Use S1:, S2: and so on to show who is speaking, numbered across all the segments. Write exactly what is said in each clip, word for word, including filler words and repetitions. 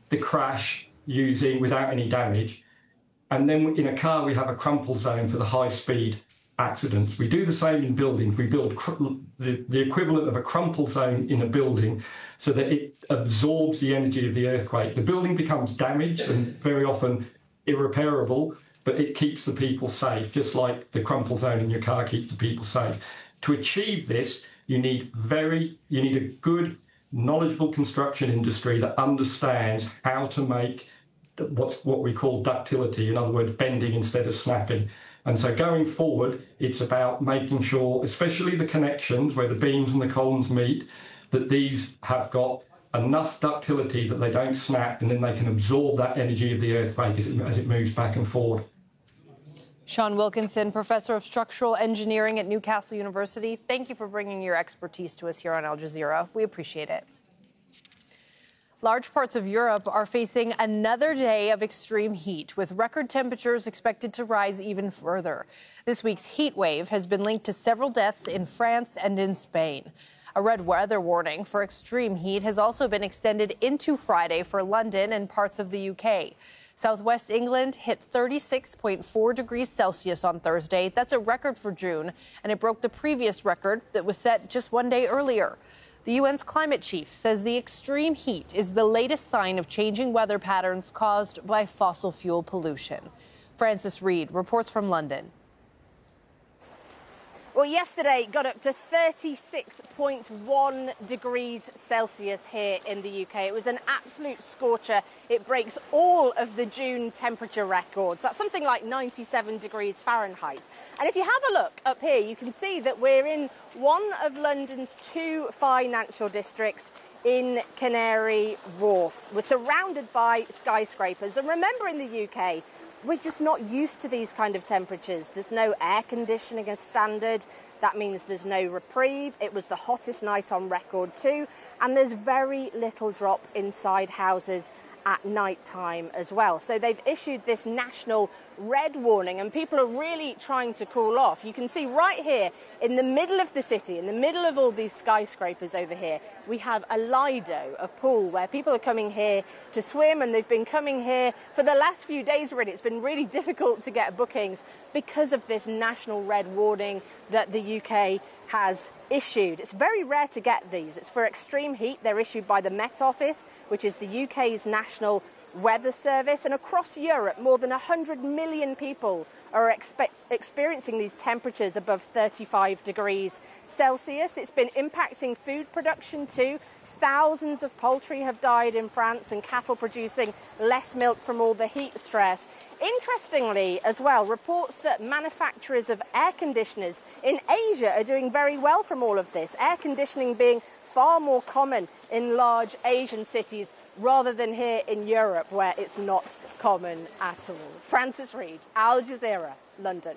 S1: the crash using without any damage. And then in a car, we have a crumple zone for the high-speed accidents. We do the same in buildings. We build cr- the, the equivalent of a crumple zone in a building so that it absorbs the energy of the earthquake. The building becomes damaged and very often irreparable, but it keeps the people safe, just like the crumple zone in your car keeps the people safe. To achieve this, you need very, you need a good, knowledgeable construction industry that understands how to make what's what we call ductility, in other words, bending instead of snapping. And so going forward, it's about making sure, especially the connections where the beams and the columns meet, that these have got enough ductility that they don't snap, and then they can absorb that energy of the earthquake as it, as it moves back and forward.
S2: Sean Wilkinson, Professor of Structural Engineering at Newcastle University, thank you for bringing your expertise to us here on Al Jazeera. We appreciate it. Large parts of Europe are facing another day of extreme heat, with record temperatures expected to rise even further. This week's heat wave has been linked to several deaths in France and in Spain. A red weather warning for extreme heat has also been extended into Friday for London and parts of the U K. Southwest England hit thirty-six point four degrees Celsius on Thursday. That's a record for June, and it broke the previous record that was set just one day earlier. The U N's climate chief says the extreme heat is the latest sign of changing weather patterns caused by fossil fuel pollution. Francis Reid reports from London.
S3: Well, yesterday got up to thirty-six point one degrees Celsius here in the U K. It was an absolute scorcher. It breaks all of the June temperature records. That's something like ninety-seven degrees Fahrenheit. And if you have a look up here, you can see that we're in one of London's two financial districts in Canary Wharf. We're surrounded by skyscrapers. And remember, in the U K, we're just not used to these kind of temperatures. There's no air conditioning as standard. That means there's no reprieve. It was the hottest night on record too. And there's very little drop inside houses at night time as well. So they've issued this national red warning, and people are really trying to cool off. You can see right here in the middle of the city, in the middle of all these skyscrapers over here, we have a Lido, a pool where people are coming here to swim, and they've been coming here for the last few days already. It's been really difficult to get bookings because of this national red warning that the U K has issued. It's very rare to get these. It's for extreme heat. They're issued by the Met Office, which is the U K's national weather service. And across Europe, more than one hundred million people are expect, experiencing these temperatures above thirty-five degrees Celsius. It's been impacting food production too. Thousands of poultry have died in France, and cattle producing less milk from all the heat stress. Interestingly as well, reports that manufacturers of air conditioners in Asia are doing very well from all of this. Air conditioning being far more common in large Asian cities rather than here in Europe, where it's not common at all. Francis Reid, Al Jazeera, London.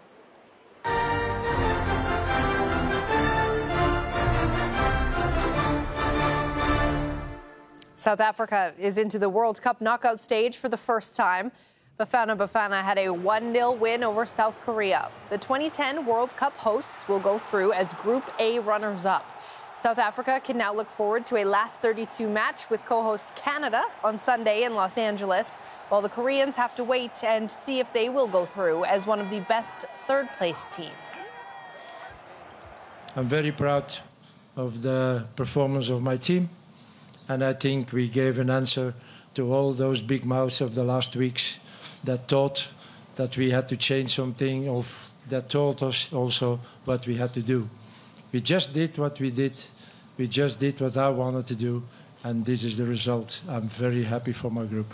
S2: South Africa is into the World Cup knockout stage for the first time. Bafana Bafana had a one nil win over South Korea. The twenty ten World Cup hosts will go through as Group A runners-up. South Africa can now look forward to a last thirty-two match with co-host Canada on Sunday in Los Angeles, while the Koreans have to wait and see if they will go through as one of the best third-place teams.
S4: I'm very proud of the performance of my team. And I think we gave an answer to all those big mouths of the last weeks that thought that we had to change something, or that told us also what we had to do. We just did what we did. We just did what I wanted to do. And this is the result. I'm very happy for my group.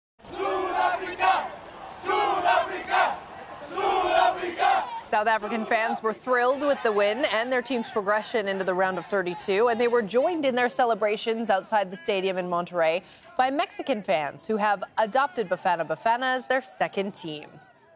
S2: South African fans were thrilled with the win and their team's progression into the round of thirty-two, and they were joined in their celebrations outside the stadium in Monterrey by Mexican fans who have adopted Bafana Bafana as their second team.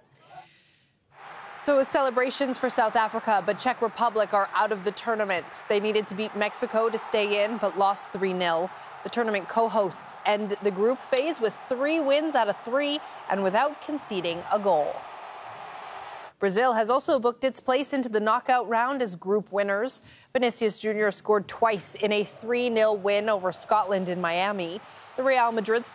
S2: So it was celebrations for South Africa, but Czech Republic are out of the tournament. They needed to beat Mexico to stay in, but lost three nil. The tournament co-hosts end the group phase with three wins out of three and without conceding a goal. Brazil has also booked its place into the knockout round as group winners. Vinicius Junior scored twice in a three nil win over Scotland in Miami. The Real Madrid star